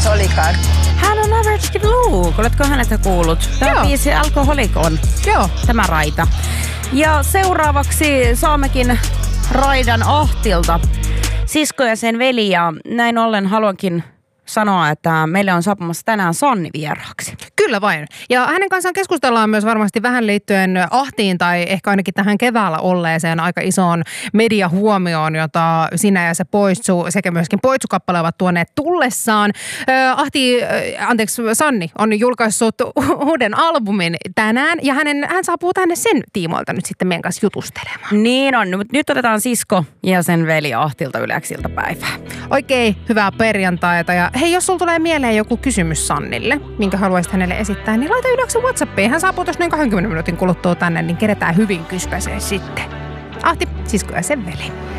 biisi olikaan? Hän on Average Luke. Oletko hänestä kuullut? Tämä biisi Alcoholic on. Joo. Tämä raita. Ja seuraavaksi saammekin raidan Ahtilta sisko ja sen veli. Ja näin ollen haluankin sanoa, että meille on saapumassa tänään Sanni vieraaksi. Kyllä vain. Ja hänen kanssaan keskustellaan myös varmasti vähän liittyen Ahtiin tai ehkä ainakin tähän keväällä olleeseen aika isoon mediahuomioon, jota sinä ja se Poitsu sekä myöskin Poitsu-kappale ovat tuoneet tullessaan. Sanni on julkaissut uuden albumin tänään ja hän saapuu tänne sen tiimoilta nyt sitten meidän kanssa jutustelemaan. Niin on, mutta nyt otetaan sisko ja sen veli Ahtilta Yleksi iltapäivää. Oikein hyvää perjantaita ja hei, jos sulla tulee mieleen joku kysymys Sannille, minkä haluaisit hänelle esittää, niin laita Yleksen WhatsAppiin. Hän saapuu tuossa noin 20 minuutin kuluttua tänne, niin keretään hyvin kyspäseen sitten. Ahti, sisko ja sen veli.